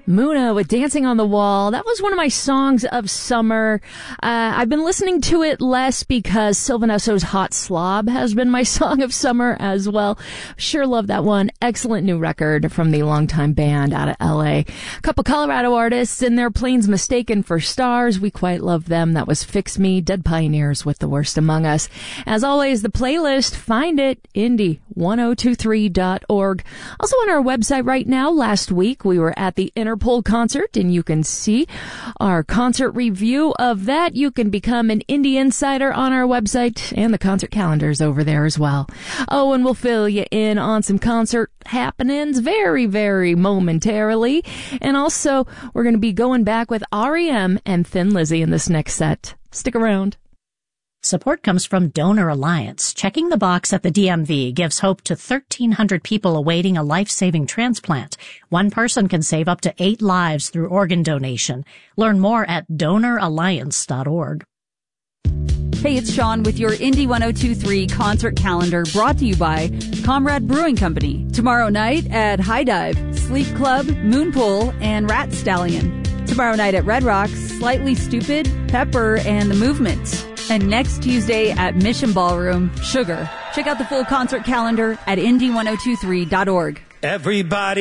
Muna with Dancing on the Wall. That was one of my songs of summer. I've been listening to it less because Sylvan Esso's Hot Slob has been my song of summer as well. Sure love that one. Excellent new record from the longtime band out of LA. A couple Colorado artists in their Planes Mistaken for Stars. We quite love them. That was Fix Me, Dead Pioneers with The Worst Among Us. As always, the playlist, find it, indie1023.org. Also on our website right now, last week we were at the Interpol concert, and you can see our concert review of that. You can become an Indie Insider on our website, and the concert calendar's over there as well. Oh, and we'll fill you in on some concert happenings very, very momentarily. And also, we're going to be going back with REM and Thin Lizzy in this next set. Stick around. Support comes from Donor Alliance. Checking the box at the DMV gives hope to 1,300 people awaiting a life-saving transplant. One person can save up to 8 lives through organ donation. Learn more at donoralliance.org. Hey, it's Sean with your Indie 1023 concert calendar, brought to you by Comrade Brewing Company. Tomorrow night at High Dive, Sleep Club, Moonpool, and Rat Stallion. Tomorrow night at Red Rocks, Slightly Stupid, Pepper, and The Movement. And next Tuesday at Mission Ballroom, Sugar. Check out the full concert calendar at indie1023.org. Everybody